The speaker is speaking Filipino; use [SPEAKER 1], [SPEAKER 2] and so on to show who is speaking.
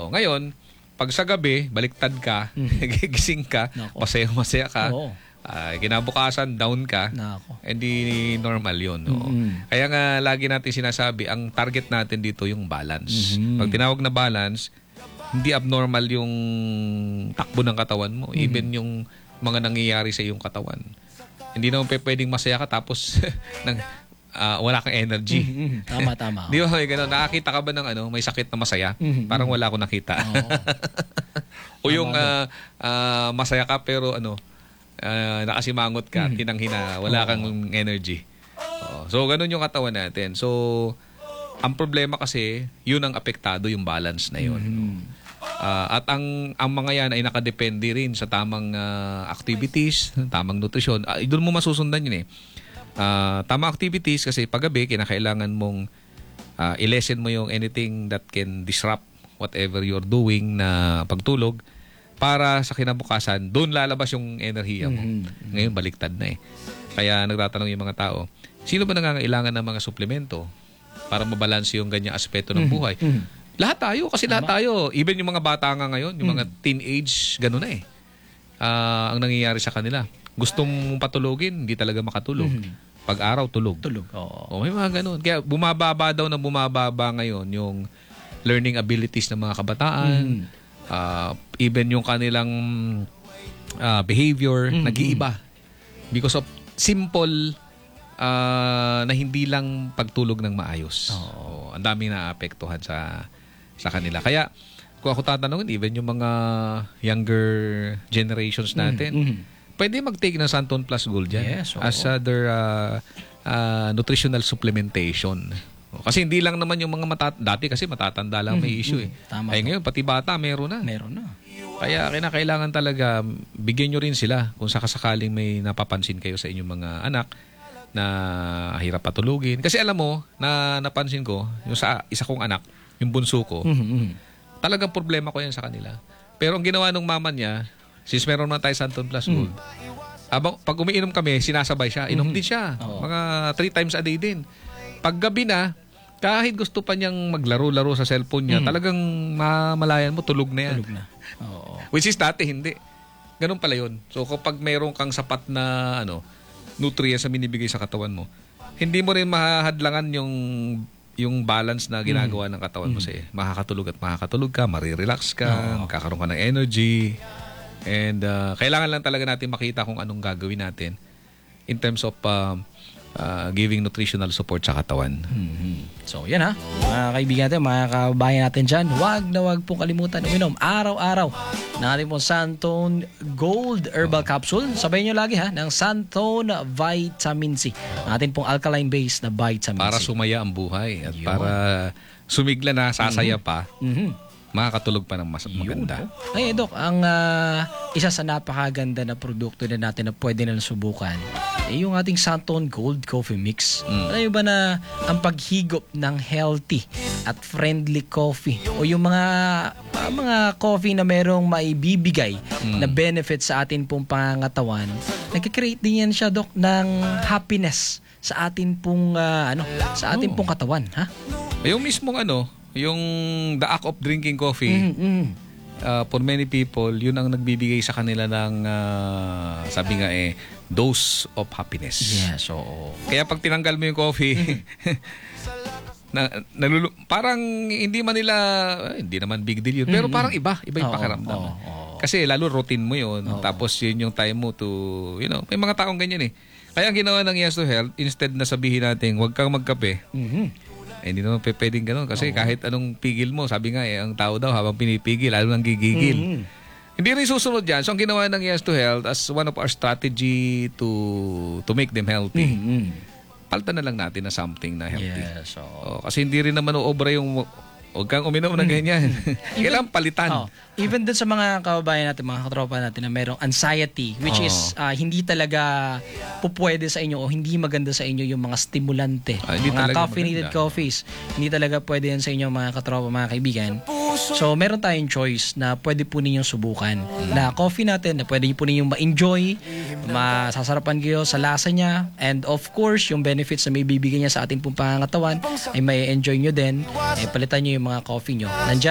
[SPEAKER 1] Ngayon, pag sa gabi, baliktad ka, gising ka,
[SPEAKER 2] Nako.
[SPEAKER 1] masaya ka,
[SPEAKER 2] Oo.
[SPEAKER 1] kinabukasan, down ka,
[SPEAKER 2] Nako.
[SPEAKER 1] hindi normal yun. Kaya nga, lagi natin sinasabi, ang target natin dito yung balance. Pag tinawag na balance, hindi abnormal yung takbo ng katawan mo. Even yung mga nangyayari sa iyong katawan. Hindi naman pwedeng masaya ka tapos wala kang energy.
[SPEAKER 2] Tama.
[SPEAKER 1] Di ba may ganun? Nakakita ka ba ng may sakit na masaya? Parang wala akong nakita. O yung masaya ka pero nakasimangot ka, tinanghina, wala kang energy. So ganun yung katawan natin. So ang problema kasi, yun ang apektado yung balance na yun. At ang mga yan ay nakadepende rin sa tamang activities, tamang nutrisyon. Doon mo masusundan yun eh. Tamang activities kasi paggabi, kinakailangan mong i-lessen mo yung anything that can disrupt whatever you're doing na pagtulog para sa kinabukasan, doon lalabas yung enerhiya mo. Ngayon, baliktad na eh. Kaya nagtatanong yung mga tao, sino ba nangangailangan ng mga suplemento para mabalanse yung ganyang aspeto ng buhay? Lahat tayo, kasi lahat tayo. Even yung mga bata nga ngayon, yung mga teenage, gano'n na eh. Ang nangyayari sa kanila. Gusto mong patulogin, hindi talaga makatulog. Pag-araw, tulog. May mga gano'n. Kaya bumababa ngayon yung learning abilities ng mga kabataan. Even yung kanilang behavior, nag-iiba. Because of simple na hindi lang pagtulog ng maayos. Ang daming naapektuhan sa kanila. Kaya kung ako tatanungin, even yung mga younger generations natin, pwede mag-take ng Santon Plus Gold dyan as their nutritional supplementation. Kasi hindi lang naman yung mga dati kasi matatanda lang may issue eh. Ay ngayon, pati bata meron na. Kaya kinakailangan talaga bigyan nyo rin sila kung sakasakaling may napapansin kayo sa inyong mga anak na hirap patulugin. Kasi alam mo, napansin ko, yung sa isa kong anak, yung bunso ko, talagang problema ko yan sa kanila. Pero ang ginawa ng mama niya, since meron na tayo Santon Plus Gold, pag umiinom kami, sinasabay siya. Inom din siya. Mga 3 times a day din. Pag gabi na, kahit gusto pa niyang maglaro-laro sa cellphone niya, talagang mamalayan mo, tulog na yan. Which is dati, hindi. Ganun pala yun. So kapag meron kang sapat na nutrients na binibigay sa katawan mo, hindi mo rin mahadlangan yung balance na ginagawa ng katawan mo sa'yo. Makakatulog at makakatulog ka, marirelax ka, magkakaroon ka ng energy. And kailangan lang talaga natin makita kung anong gagawin natin in terms of giving nutritional support sa katawan.
[SPEAKER 2] So yan mga kaibigan natin, mga kabayan natin dyan, wag pong kalimutan uminom araw-araw ng ating pong Santon Gold Herbal Capsule. Sabayin nyo lagi ng Santon Vitamin C, ating pong alkaline base na vitamin C.
[SPEAKER 1] Para sumaya ang buhay at para sumigla na, sasaya pa, makakatulog pa ng maganda.
[SPEAKER 2] Ay, Dok, ang isa sa napakaganda na produkto na natin na pwede na subukan yung ating Santon Gold Coffee Mix. Alam nyo ba na ang paghigop ng healthy at friendly coffee o yung mga coffee na merong maibibigay na benefit sa atin pong pangangatawan, nagkikreate din yan siya, Dok, ng happiness sa atin pong sa atin pong katawan, ha?
[SPEAKER 1] Yung mismong yung the act of drinking coffee, for many people, yun ang nagbibigay sa kanila ng, sabi nga dose of happiness.
[SPEAKER 2] Yes,
[SPEAKER 1] Kaya pag tinanggal mo yung coffee, parang hindi naman big deal yun, pero parang iba yung pakiramdam. Kasi lalo routine mo yun, tapos yun yung time mo to, may mga taong ganyan eh. Kaya ang ginawa ng Yes to Health, instead na sabihin natin, huwag kang magkape, hindi naman pwedeng gano'n kasi kahit anong pigil mo, sabi nga ang tao daw habang pinipigil, lalo nang gigigil. Hindi rin susunod yan. So ang ginawa ng Yes to Health as one of our strategy to make them healthy, palta na lang natin na something na healthy.
[SPEAKER 2] Yes,
[SPEAKER 1] kasi hindi rin naman obra yung huwag kang uminom ng ganyan. Kailangan palitan.
[SPEAKER 2] Even dun sa mga kababayan natin, mga katropa natin na merong anxiety, which is hindi talaga pupwede sa inyo o hindi maganda sa inyo yung mga stimulante, mga caffeinated coffees. Hindi talaga pwede yan sa inyo, mga katropa, mga kaibigan. So, meron tayong choice na pwede po ninyong subukan. Na coffee natin na pwede po ninyong ma-enjoy, masasarapan kayo sa lasa niya, and of course, yung benefits na may bibigyan niya sa ating pong pangangatawan ay may enjoy nyo din. Palitan nyo yung mga coffee nyo. Nandiyan